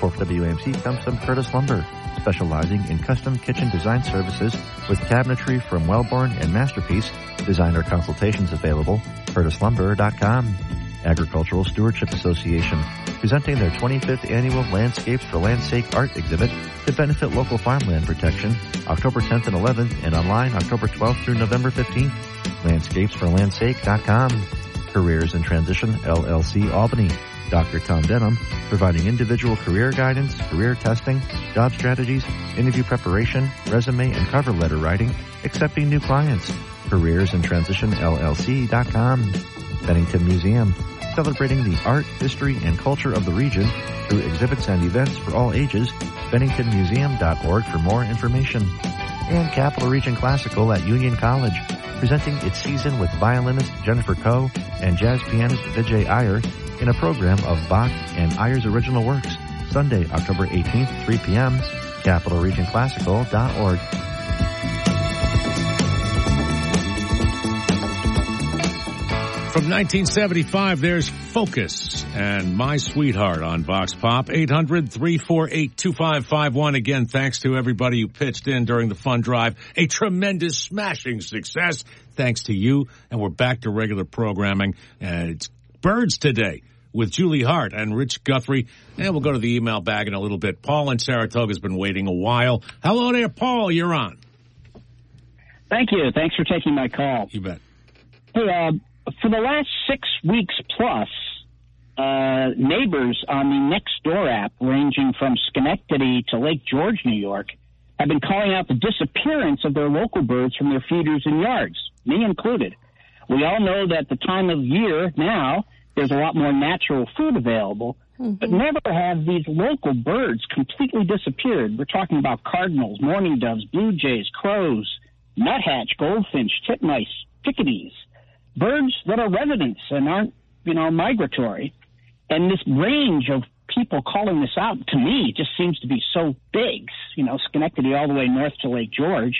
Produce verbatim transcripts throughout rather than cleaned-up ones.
support for W A M C comes from Curtis Lumber, specializing in custom kitchen design services with cabinetry from Wellborn and Masterpiece. Designer consultations available. Curtis Lumber dot com. Agricultural Stewardship Association, presenting their twenty-fifth annual Landscapes for Landsake art exhibit to benefit local farmland protection, October tenth and eleventh, and online October twelfth through November fifteenth. Landscapes for Landsake dot com. Careers in Transition, L L C, Albany. Doctor Tom Denham, providing individual career guidance, career testing, job strategies, interview preparation, resume and cover letter writing, accepting new clients. Careers in Transition, L L C dot com. Bennington Museum, celebrating the art, history, and culture of the region through exhibits and events for all ages. Bennington Museum dot org for more information. And Capital Region Classical at Union College, presenting its season with violinist Jennifer Coe and jazz pianist Vijay Iyer in a program of Bach and Iyer's original works. Sunday, October eighteenth, three p.m., capital region classical dot org. From nineteen seventy-five, there's Focus and My Sweetheart on Vox Pop. eight hundred, three four eight, two five five one. Again, thanks to everybody who pitched in during the fund drive. A tremendous, smashing success. Thanks to you. And we're back to regular programming. Uh, it's Birds Today with Julie Hart and Rich Guthrie. And we'll go to the email bag in a little bit. Paul in Saratoga has been waiting a while. Hello there, Paul. You're on. Thank you. Thanks for taking my call. You bet. Hey, uh, for the last six weeks plus, uh, neighbors on the Nextdoor app, ranging from Schenectady to Lake George, New York, have been calling out the disappearance of their local birds from their feeders and yards, me included. We all know that the time of year now, there's a lot more natural food available, mm-hmm. but never have these local birds completely disappeared. We're talking about cardinals, mourning doves, blue jays, crows, nuthatch, goldfinch, titmice, chickadees. Birds that are residents and aren't, you know, migratory. And this range of people calling this out, to me, just seems to be so big. You know, Schenectady all the way north to Lake George.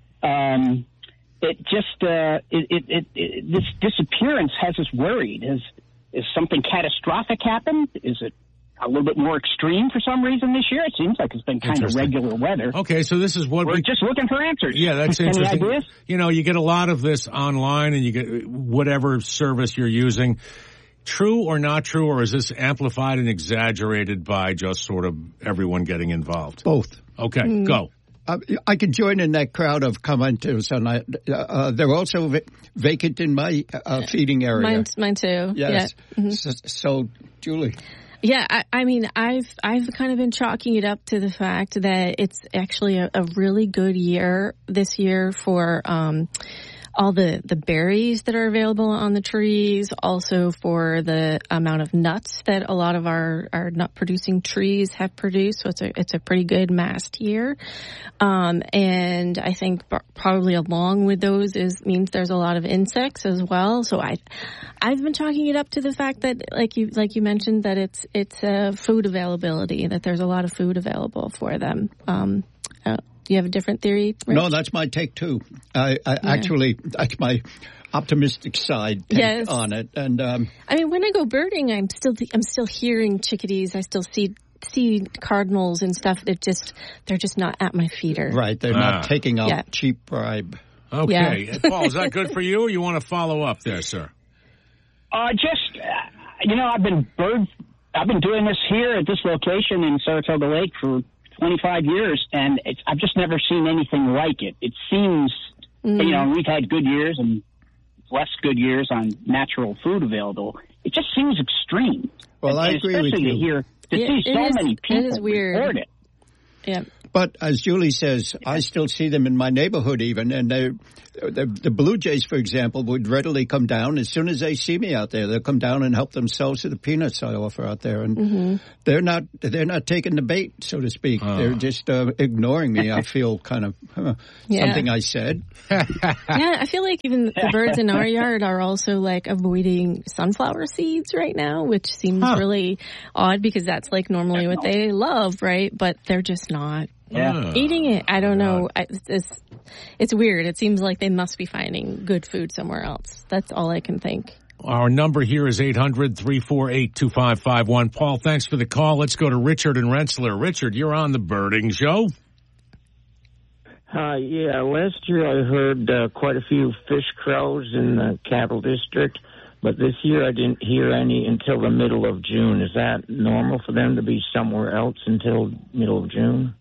Um, it just, uh, it, it, it, it, this disappearance has us worried. Is, is something catastrophic happened? Is it a little bit more extreme for some reason this year? It seems like it's been kind of regular weather. Okay, so this is what we're we, just looking for answers. Yeah, that's Any interesting. ideas? You know, you get a lot of this online, and you get whatever service you're using. True or not true, or is this amplified and exaggerated by just sort of everyone getting involved? Both. Okay, mm. go. Uh, I can join in that crowd of commenters, and I, uh, they're also v- vacant in my uh, feeding area. Mine, mine too. Yes. Yeah. Mm-hmm. So, so, Julie. Yeah, I, I mean, I've I've kind of been chalking it up to the fact that it's actually a, a really good year this year for um, all the, the berries that are available on the trees, also for the amount of nuts that a lot of our, our nut-producing trees have produced. So it's a it's a pretty good massed year. Um, and I think probably along with those is means there's a lot of insects as well. So I I've been chalking it up to the fact that, like you like you mentioned, that it's it's uh, food availability, that there's a lot of food available for them. Um, uh, Do you have a different theory, Rich? No, that's my take, too. I, I yeah. Actually, that's my optimistic side take yes. on it. And um, I mean, when I go birding, I'm still I'm still hearing chickadees. I still see see cardinals and stuff that just, they're just not at my feeder. Right. They're ah. not taking a yeah. cheap bribe. Okay. Yeah. Paul, is that good for you, or you want to follow up there, sir? Uh, just, uh, you know, I've been bird, I've been doing this here at this location in Saratoga Lake for twenty-five years, and it's, I've just never seen anything like it. It seems, mm. you know, we've had good years and less good years on natural food available. It just seems extreme. Well, and, I agree with you. Especially to hear, to it, see so is, many people it is weird. report it. Yeah. But as Julie says, I still see them in my neighborhood even, and they, the, the Blue Jays, for example, would readily come down as soon as they see me out there. They'll come down and help themselves to the peanuts I offer out there, and mm-hmm. they're not they're not taking the bait, so to speak. Oh. They're just uh, ignoring me. I feel kind of huh, yeah. something I said. Yeah, I feel like even the birds in our yard are also like avoiding sunflower seeds right now, which seems huh. really odd because that's like normally what they love, right? But they're just not. Yeah. Eating it, I don't know. I, it's, it's weird. It seems like they must be finding good food somewhere else. That's all I can think. Our number here is eight hundred, three four eight, two five five one. Paul, thanks for the call. Let's go to Richard in Rensselaer. Richard, you're on the Birding Show. Uh, yeah, last year I heard uh, quite a few fish crows in the Cattle District, but this year I didn't hear any until the middle of June. Is that normal for them to be somewhere else until middle of June?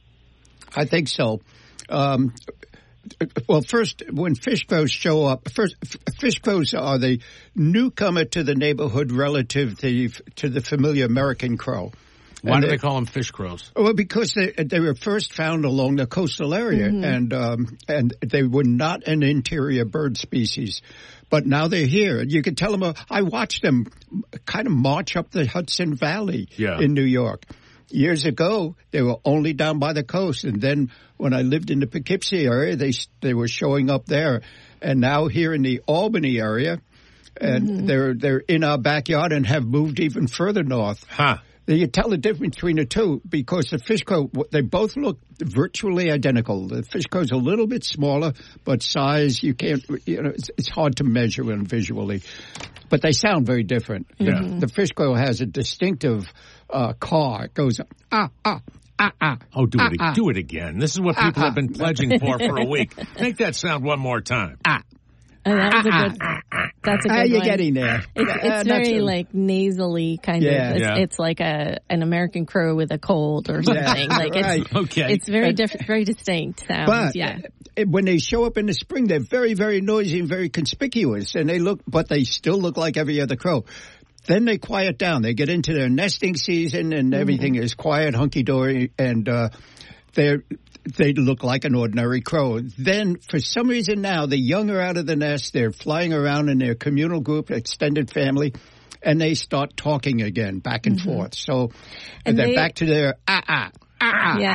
I think so. Um, well, first, when fish crows show up, first, fish crows are the newcomer to the neighborhood relative to, to the familiar American crow. Why and do they, they call them fish crows? Well, because they, they were first found along the coastal area, mm-hmm. and um, and they were not an interior bird species. But now they're here. You can tell them, uh, I watched them kind of march up the Hudson Valley yeah. in New York. Years ago, they were only down by the coast. And then when I lived in the Poughkeepsie area, they they were showing up there. And now here in the Albany area, and mm-hmm. they're they're in our backyard and have moved even further north. Huh. You tell the difference between the two because the fish crow, they both look virtually identical. The fish crow's a little bit smaller, but size, you can't, you know, it's, it's hard to measure them visually. But they sound very different. Yeah. The, the fish crow has a distinctive uh, caw. It goes, ah, ah. Ah, ah, oh, do ah, it ah, do it again. This is what people ah, have been pledging for for a week. Make that sound one more time. Ah. Oh, that was a good. That's a good How are you one. getting there? It's, it's uh, very a, like nasally kind yeah, of. It's, yeah. it's like a an American crow with a cold or something. Yeah, like it's right. okay. It's very different, very distinct sounds. But yeah. when they show up in the spring, they're very, very noisy and very conspicuous, and they look, but they still look like every other crow. Then they quiet down. They get into their nesting season, and everything mm-hmm. is quiet, hunky dory, and uh, they're. They look like an ordinary crow. Then, for some reason now, the young are out of the nest. They're flying around in their communal group, extended family, and they start talking again, back and mm-hmm. forth. So and they're they, back to their ah-ah. Ah, yeah,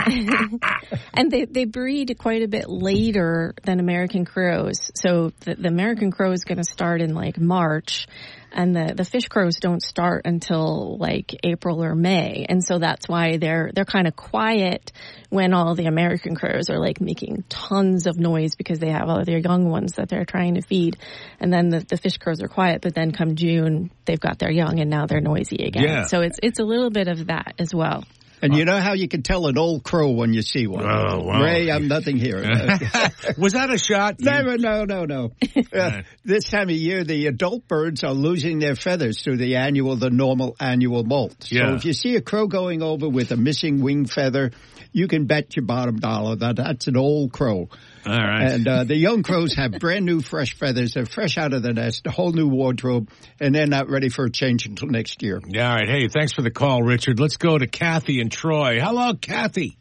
and they they breed quite a bit later than American crows. So the, the American crow is going to start in like March, and the, the fish crows don't start until like April or May. And so that's why they're they're kind of quiet when all the American crows are like making tons of noise because they have all their young ones that they're trying to feed. And then the, the fish crows are quiet, but then come June, they've got their young and now they're noisy again. Yeah. So it's it's a little bit of that as well. And you know how you can tell an old crow when you see one? Oh, wow. Ray, I'm nothing here. Was that a shot? Never, no, no, no. Uh, this time of year, the adult birds are losing their feathers through the annual, the normal annual molt. So yeah. if you see a crow going over with a missing wing feather, you can bet your bottom dollar that that's an old crow. All right. And uh, the young crows have brand new fresh feathers. They're fresh out of the nest, a whole new wardrobe, and they're not ready for a change until next year. Yeah, all right. Hey, thanks for the call, Richard. Let's go to Kathy in Troy. Hello, Kathy.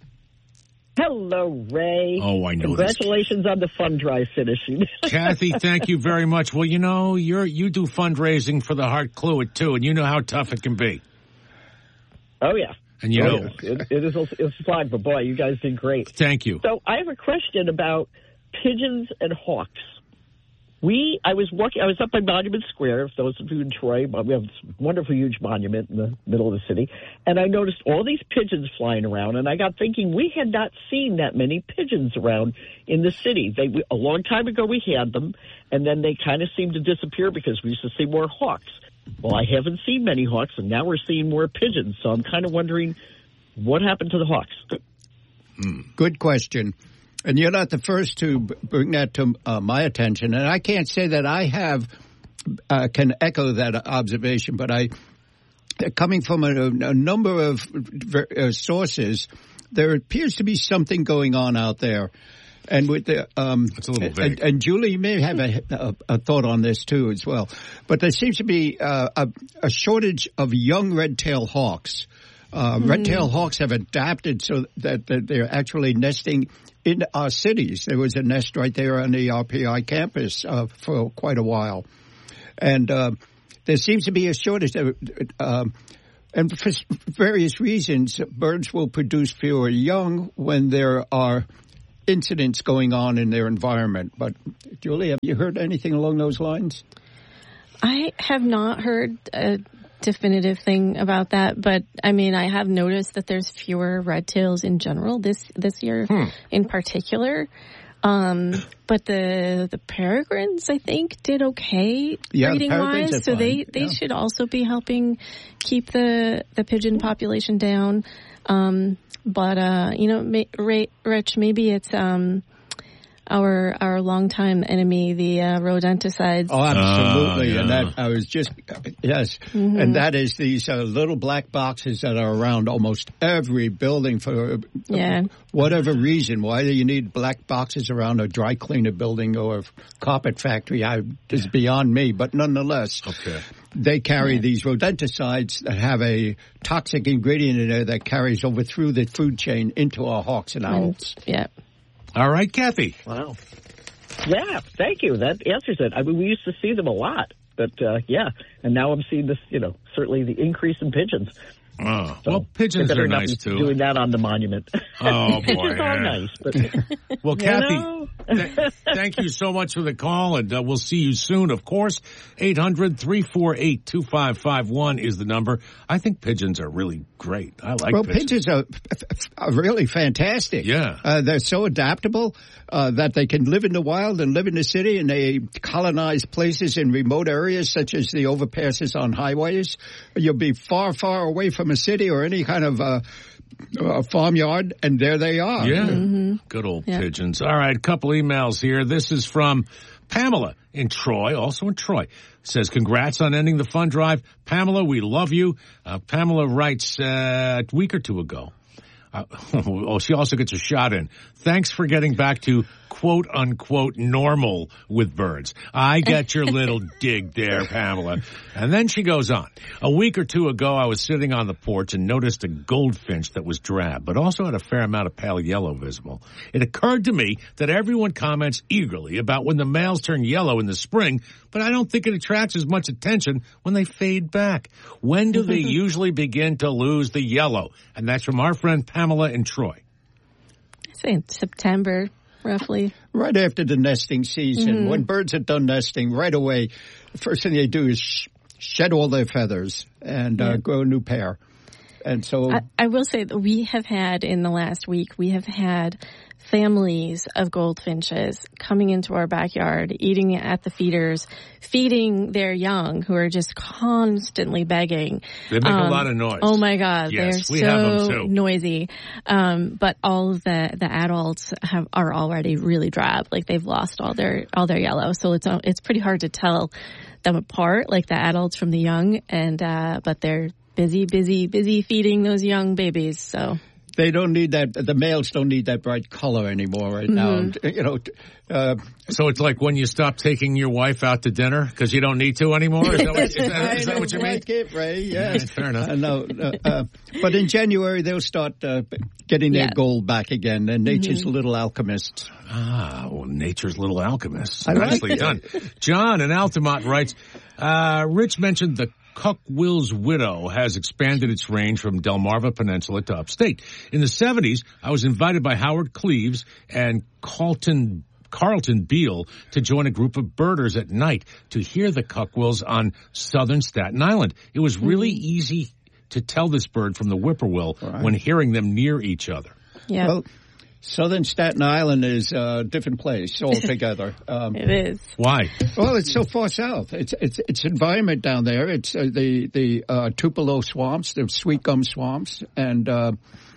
Hello, Ray. Oh, I know. Congratulations this. on the fund drive finishing. Kathy, thank you very much. Well, you know, you're you do fundraising for the Heart Cluet, too, and you know how tough it can be. Oh, yeah. And you oh, know, it, it is it's fun, but boy, you guys did great. Thank you. So I have a question about pigeons and hawks. We, I was walking, I was up by Monument Square. For those of you in Troy, we have this wonderful, huge monument in the middle of the city, and I noticed all these pigeons flying around. And I got thinking, we had not seen that many pigeons around in the city. They a long time ago we had them, and then they kind of seemed to disappear because we used to see more hawks. Well, I haven't seen many hawks, and now we're seeing more pigeons. So I'm kind of wondering what happened to the hawks. Good question. And you're not the first to bring that to uh, my attention. And I can't say that I have uh, can echo that observation, but I, coming from a, a number of uh, sources, there appears to be something going on out there. And with the um, it's a little and, vague. and Julie, you may have a, a, a thought on this too as well. But there seems to be uh, a, a shortage of young red-tailed hawks. Uh, mm. Red-tailed hawks have adapted so that, that they're actually nesting in our cities. There was a nest right there on the R P I campus uh, for quite a while, and uh, there seems to be a shortage. Of, uh, and for various reasons, birds will produce fewer young when there are incidents going on in their environment. But, Julie, have you heard anything along those lines? I have not heard a definitive thing about that, but, I mean, I have noticed that there's fewer red tails in general this, this year hmm. in particular. Um, but the the peregrines, I think, did okay Yeah, breeding peregrines wise, are so fine. they, they Yeah. should also be helping keep the the pigeon population down. Um, but uh, you know, ma- Ray, Rich, maybe it's um. Our our longtime enemy, the uh, rodenticides. Oh, absolutely. Oh, yeah. And that, I was just, yes. Mm-hmm. And that is these uh, little black boxes that are around almost every building for uh, Yeah. whatever reason. Why do you need black boxes around a dry cleaner building or a carpet factory? I, is beyond me. But nonetheless, Okay. they carry these rodenticides that have a toxic ingredient in there that carries over through the food chain into our hawks and owls. Yeah. All right, Kathy. Wow. Yeah, thank you. That answers it. I mean, we used to see them a lot, but uh, yeah, and now I'm seeing this. You know, certainly the increase in pigeons. Oh, So well, pigeons they better are not nice, be too. Doing that on the monument. Oh, boy. Pigeons are yeah. nice, but Well, you Kathy, know. th- thank you so much for the call, and uh, we'll see you soon, of course. eight hundred, three four eight, two five five one is the number. I think pigeons are really great. I like Well, pigeons. pigeons are, are really fantastic. Yeah. Uh, they're so adaptable uh, that they can live in the wild and live in the city, and they colonize places in remote areas such as the overpasses on highways. You'll be far, far away from a city or any kind of uh, uh, farmyard, and there they are. Yeah. Good old Yeah. pigeons. All right, a couple emails here. This is from Pamela in Troy, also in Troy. Says, congrats on ending the fund drive. Pamela, we love you. Uh, Pamela writes uh, a week or two ago. Uh, oh, she also gets a shot in. Thanks for getting back to quote unquote normal with birds. I get your little dig there, Pamela. And then she goes on. A week or two ago, I was sitting on the porch and noticed a goldfinch that was drab, but also had a fair amount of pale yellow visible. It occurred to me that everyone comments eagerly about when the males turn yellow in the spring, but I don't think it attracts as much attention when they fade back. When do they usually begin to lose the yellow? And that's from our friend Pamela in Troy. I say in September, roughly. Right after the nesting season, when birds are done nesting, right away, the first thing they do is sh- shed all their feathers and uh, Yeah. grow a new pair. And so, I, I will say that we have had in the last week, we have had families of goldfinches coming into our backyard, eating at the feeders, feeding their young who are just constantly begging. They make a Um, lot of noise. Oh my God, Yes, they're we so have them too. noisy. Um, but all of the, the adults have are already really drab, like they've lost all their all their yellow. So it's uh, it's pretty hard to tell them apart, like the adults from the young. And uh, but they're busy, busy, busy feeding those young babies. So. they don't need that, the males don't need that bright color anymore right now. You know, uh, So it's like when you stop taking your wife out to dinner because you don't need to anymore? Is that what, is that, is that what you mean? like it, Ray, yes. Yeah, fair enough. Uh, no, uh, uh, but in January, they'll start uh, getting their Yeah. gold back again, and nature's little alchemists. Ah, well, nature's little alchemist. I like Nicely it. done. John in Altamont writes, uh, Rich mentioned the Cuck-Will's widow has expanded its range from Delmarva Peninsula to upstate. In the seventies, I was invited by Howard Cleves and Carlton Carlton Beale to join a group of birders at night to hear the Cuck-Wills on southern Staten Island. It was really easy to tell this bird from the whippoorwill Right. when hearing them near each other. Yeah, Well, southern Staten Island is a different place altogether. Um, it is. Why? well, it's so far south. It's it's it's environment down there. It's uh, the the uh, Tupelo swamps, the sweet gum swamps, and uh,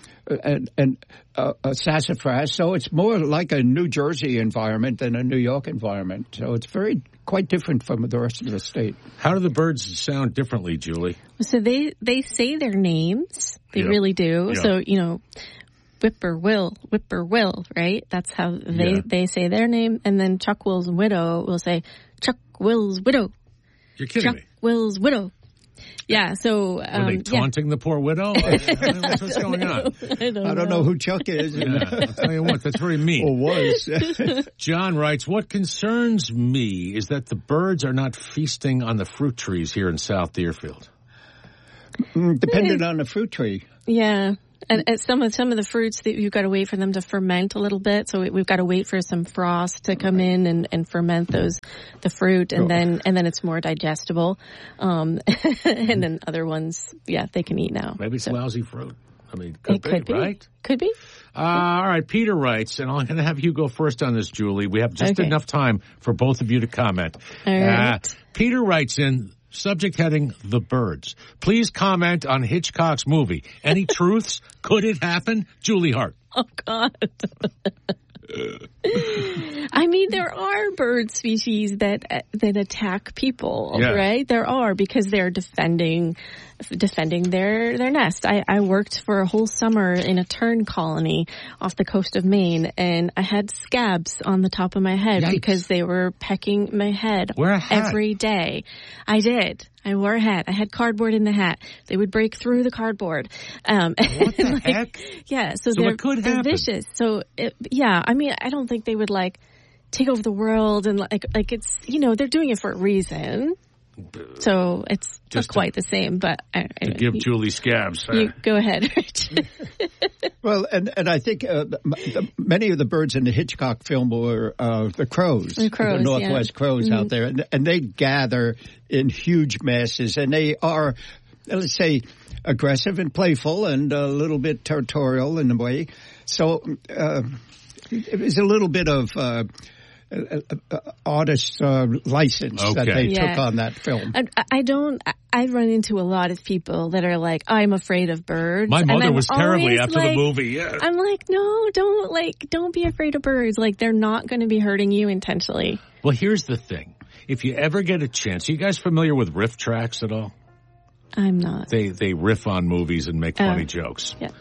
and and uh, uh, sassafras. So it's more like a New Jersey environment than a New York environment. So it's very quite different from the rest of the state. How do the birds sound differently, Julie? So they they say their names. They Yeah. really do. Yeah. So you know, whippoorwill, whippoorwill, right? That's how they Yeah. they say their name. And then Chuck Will's widow will say Chuck Will's widow, You're kidding Chuck me. Will's widow. Yeah. So Were um, they yeah. taunting the poor widow? What's what's going on? I don't, I don't know who Chuck is. Yeah, I'll tell you what, that's very mean. Or was. John writes, what concerns me is that the birds are not feasting on the fruit trees here in South Deerfield. Depending on the fruit tree. Yeah. And, and some of some of the fruits that you've got to wait for them to ferment a little bit, so we, we've got to wait for some frost to come in and, and ferment those the fruit, and then and then it's more digestible. Um, and then other ones, yeah, they can eat now. Maybe it's So- lousy fruit. I mean, could it be, could be, right? Could be. Uh, all right, Peter writes, and I'm going to have you go first on this, Julie. We have just Okay. enough time for both of you to comment. All right. Uh, Peter writes in, subject heading, The Birds. Please comment on Hitchcock's movie. Any truths? Could it happen? Julie Hart. Oh, God. I mean, there are bird species that that attack people, Yeah. right? There are, because they're defending defending their their nest. I, I worked for a whole summer in a tern colony off the coast of Maine, and I had scabs on the top of my head Yikes. because they were pecking my head Wear a hat. every day. I did. I wore a hat. I had cardboard in the hat. They would break through the cardboard. Um, What the like, heck? Yeah, so, So they're, it could they're happen. vicious. So, it, yeah, I mean, I don't think they would, like, take over the world and, like, like it's, you know, they're doing it for a reason. So it's Just not quite the same, but I, I, To give you, Julie scabs. you go ahead, Rich. Well, and, and I think uh, m- the, many of the birds in the Hitchcock film were uh, the crows, The crows, the Northwest yeah. crows Mhm. out there, and, and they gather in huge masses, and they are, let's say, aggressive and playful, and a little bit territorial in a way. So uh, it was a little bit of uh, uh, uh, artist uh, license that Okay. they Yeah. took on that film. I, I don't. I- I run into a lot of people that are like, "I'm afraid of birds." My And mother I'm was terribly always after like- the movie. Yeah. I'm like, no, don't like, don't be afraid of birds. Like, they're not going to be hurting you intentionally. Well, here's the thing. If you ever get a chance, are you guys familiar with riff tracks at all? I'm not. They they riff on movies and make funny Oh. jokes. Yeah.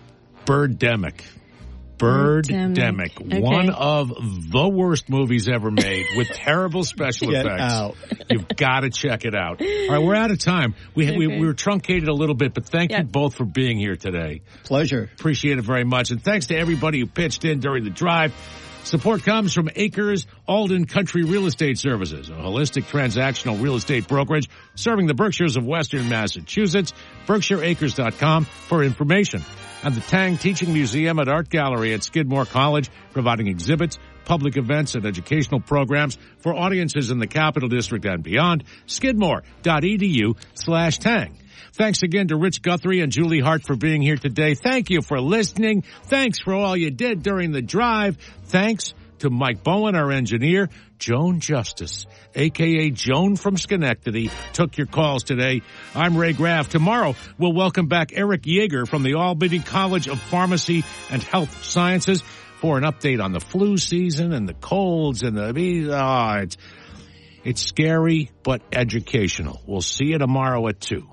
Birdemic. Birdemic. Birdemic. Okay. One of the worst movies ever made with terrible special Get effects. out. You've got to check it out. All right, we're out of time. We, we, Okay. we were truncated a little bit, but thank Yeah. you both for being here today. Pleasure. Appreciate it very much. And thanks to everybody who pitched in during the drive. Support comes from Acres Alden Country Real Estate Services, a holistic transactional real estate brokerage serving the Berkshires of Western Massachusetts. Berkshire Acres dot com for information. And the Tang Teaching Museum and Art Gallery at Skidmore College, providing exhibits, public events, and educational programs for audiences in the Capital District and beyond. Skidmore.edu slash Tang. Thanks again to Rich Guthrie and Julie Hart for being here today. Thank you for listening. Thanks for all you did during the drive. Thanks to Mike Bowen, our engineer. Joan Justice, a k a. Joan from Schenectady, took your calls today. I'm Ray Graff. Tomorrow, we'll welcome back Eric Yeager from the Albany College of Pharmacy and Health Sciences for an update on the flu season and the colds and the... Oh, it's, it's scary, but educational. We'll see you tomorrow at two.